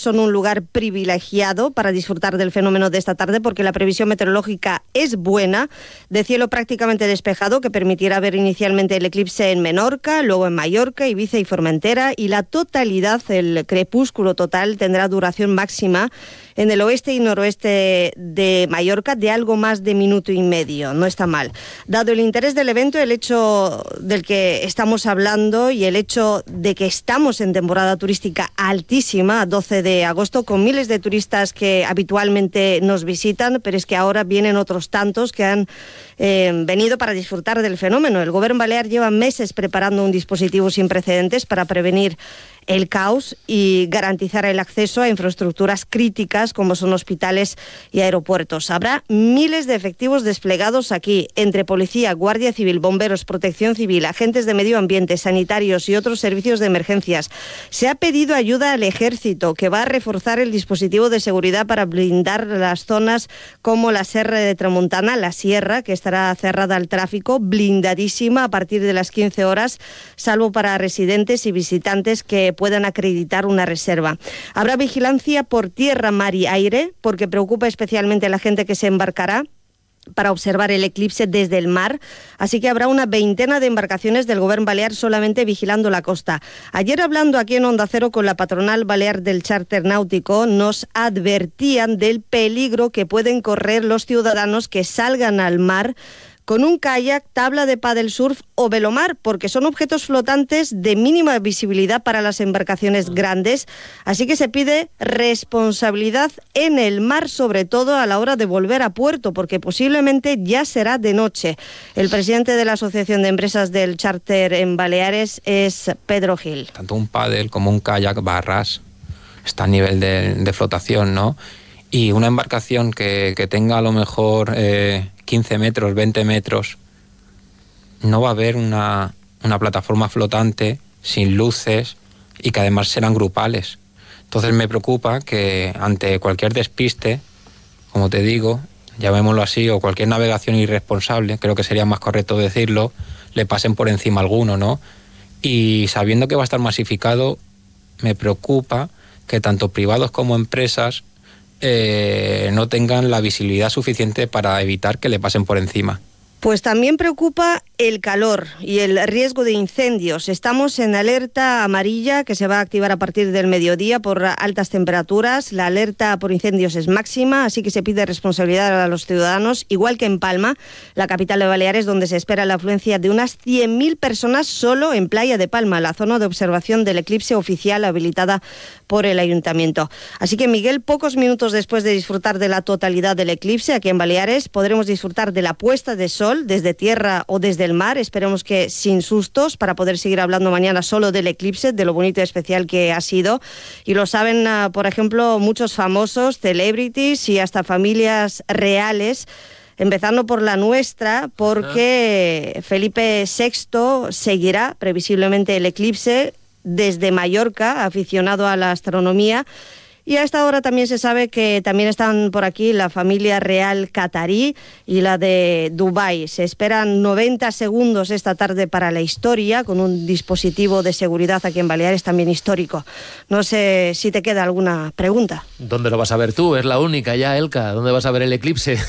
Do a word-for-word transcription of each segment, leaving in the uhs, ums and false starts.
son un lugar privilegiado para disfrutar del fenómeno de esta tarde porque la previsión meteorológica es buena, de cielo prácticamente despejado que permitirá ver inicialmente el eclipse en Menorca, luego en Mallorca, Ibiza y Formentera, y la totalidad, el crepúsculo total, tendrá duración máxima en el oeste y noroeste de Mallorca de algo más de minuto y medio. No está mal. Dado el interés del evento, el hecho del que estamos hablando y el hecho de que estamos en temporada turística altísima, doce de agosto, con miles de turistas que habitualmente nos visitan, pero es que ahora vienen otros tantos que han eh, venido para disfrutar del fenómeno. El Gobierno Balear lleva meses preparando un dispositivo sin precedentes para prevenir el caos y garantizar el acceso a infraestructuras críticas como son hospitales y aeropuertos. Habrá miles de efectivos desplegados aquí, entre policía, guardia civil, bomberos, protección civil, agentes de medio ambiente, sanitarios y otros servicios de emergencias. Se ha pedido ayuda al ejército, que va a reforzar el dispositivo de seguridad para blindar las zonas como la Serra de Tramuntana, la Sierra, que estará cerrada al tráfico, blindadísima a partir de las quince horas, salvo para residentes y visitantes que puedan acreditar una reserva. Habrá vigilancia por tierra, mar y aire, porque preocupa especialmente a la gente que se embarcará para observar el eclipse desde el mar, así que habrá una veintena de embarcaciones del Gobierno Balear solamente vigilando la costa. Ayer, hablando aquí en Onda Cero con la patronal balear del charter náutico, nos advertían del peligro que pueden correr los ciudadanos que salgan al mar con un kayak, tabla de paddle surf o velomar, porque son objetos flotantes de mínima visibilidad para las embarcaciones grandes, así que se pide responsabilidad en el mar, sobre todo a la hora de volver a puerto, porque posiblemente ya será de noche. El presidente de la Asociación de Empresas del Charter en Baleares es Pedro Gil. Tanto un paddle como un kayak va a ras, está a nivel de, de flotación, ¿no? Y una embarcación que, que tenga a lo mejor eh, quince metros, veinte metros, no va a haber una, una plataforma flotante sin luces y que además serán grupales. Entonces me preocupa que ante cualquier despiste, como te digo, llamémoslo así, o cualquier navegación irresponsable, creo que sería más correcto decirlo, le pasen por encima a alguno, ¿no? Y sabiendo que va a estar masificado, me preocupa que tanto privados como empresas Eh, no tengan la visibilidad suficiente para evitar que le pasen por encima. Pues también preocupa el calor y el riesgo de incendios. Estamos en alerta amarilla que se va a activar a partir del mediodía por altas temperaturas. La alerta por incendios es máxima, así que se pide responsabilidad a los ciudadanos, igual que en Palma, la capital de Baleares, donde se espera la afluencia de unas cien mil personas solo en Playa de Palma, la zona de observación del eclipse oficial habilitada por el ayuntamiento. Así que, Miguel, pocos minutos después de disfrutar de la totalidad del eclipse aquí en Baleares, podremos disfrutar de la puesta de sol desde tierra o desde el mar, esperemos que sin sustos, para poder seguir hablando mañana solo del eclipse, de lo bonito y especial que ha sido. Y lo saben, por ejemplo, muchos famosos, celebrities y hasta familias reales, empezando por la nuestra, porque Ajá. Felipe sexto seguirá previsiblemente el eclipse desde Mallorca, aficionado a la astronomía. Y a esta hora también se sabe que también están por aquí la familia real catarí y la de Dubái. Se esperan noventa segundos esta tarde para la historia, con un dispositivo de seguridad aquí en Baleares también histórico. No sé si te queda alguna pregunta. ¿Dónde lo vas a ver tú? Es la única ya, Elka. ¿Dónde vas a ver el eclipse?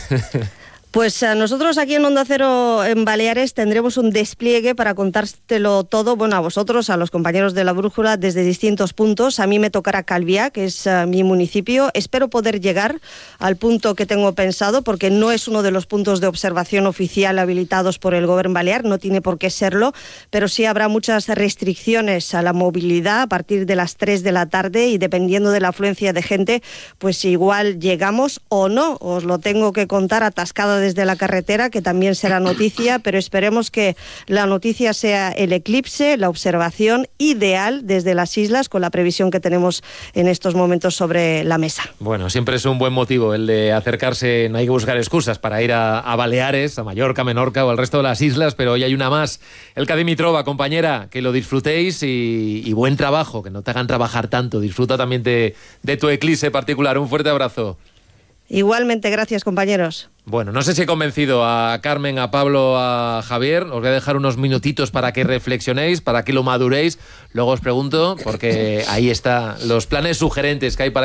Pues a nosotros aquí en Onda Cero en Baleares tendremos un despliegue para contártelo todo, bueno, a vosotros, a los compañeros de La Brújula, desde distintos puntos. A mí me tocará Calviá, que es uh, mi municipio. Espero poder llegar al punto que tengo pensado, porque no es uno de los puntos de observación oficial habilitados por el Gobierno Balear, no tiene por qué serlo, pero sí habrá muchas restricciones a la movilidad a partir de las tres de la tarde y dependiendo de la afluencia de gente, pues igual llegamos o no. Os lo tengo que contar atascada desde la carretera, que también será noticia, pero esperemos que la noticia sea el eclipse, la observación ideal desde las islas, con la previsión que tenemos en estos momentos sobre la mesa. Bueno, siempre es un buen motivo el de acercarse, no hay que buscar excusas para ir a, a Baleares, a Mallorca, Menorca o al resto de las islas, pero hoy hay una más. Elka Dimitrova, compañera, que lo disfrutéis y, y buen trabajo, que no te hagan trabajar tanto, disfruta también de, de tu eclipse particular. Un fuerte abrazo. Igualmente, gracias, compañeros. Bueno, no sé si he convencido a Carmen, a Pablo, a Javier. Os voy a dejar unos minutitos para que reflexionéis, para que lo maduréis. Luego os pregunto, porque ahí están los planes sugerentes que hay para